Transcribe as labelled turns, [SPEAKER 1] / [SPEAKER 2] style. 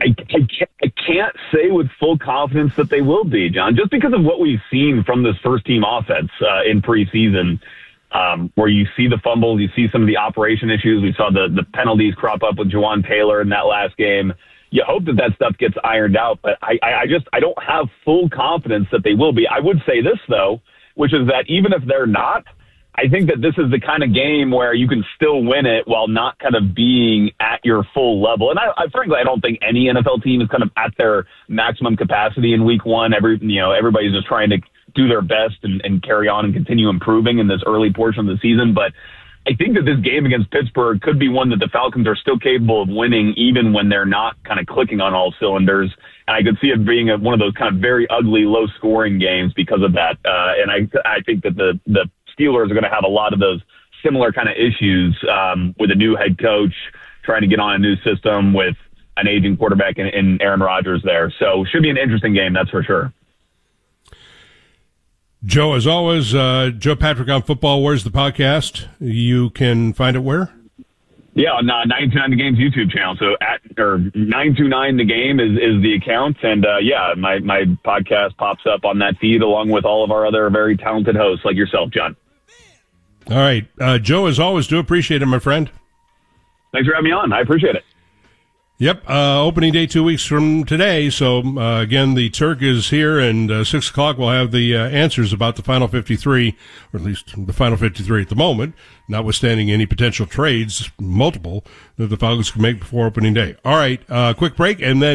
[SPEAKER 1] I can't say with full confidence that they will be, John, just because of what we've seen from this first-team offense in preseason, where you see the fumbles, you see some of the operation issues. We saw the penalties crop up with Jawan Taylor in that last game. You hope that stuff gets ironed out, but I don't have full confidence that they will be. I would say this, though, which is that even if they're not, I think that this is the kind of game where you can still win it while not kind of being at your full level. And I frankly, I don't think any NFL team is kind of at their maximum capacity in week one. Everybody's just trying to do their best and carry on and continue improving in this early portion of the season. But I think that this game against Pittsburgh could be one that the Falcons are still capable of winning, even when they're not kind of clicking on all cylinders. And I could see it being one of those kind of very ugly, low-scoring games because of that. And I think that the Steelers are going to have a lot of those similar kind of issues with a new head coach trying to get on a new system with an aging quarterback in Aaron Rodgers there. So should be an interesting game, that's for sure.
[SPEAKER 2] Joe, as always, Joe Patrick on Football Wars, the podcast. You can find it where?
[SPEAKER 1] Yeah, on 929 The Game's YouTube channel. So 929 The Game is the account. And, my podcast pops up on that feed along with all of our other very talented hosts like yourself, John.
[SPEAKER 2] All right. Joe, as always, do appreciate it, my friend.
[SPEAKER 1] Thanks for having me on. I appreciate it.
[SPEAKER 2] Yep. Opening day 2 weeks from today. So, again, the Turk is here, and 6 o'clock we'll have the answers about the final 53, or at least the final 53 at the moment, notwithstanding any potential trades, multiple, that the Falcons can make before opening day. All right. Quick break, and then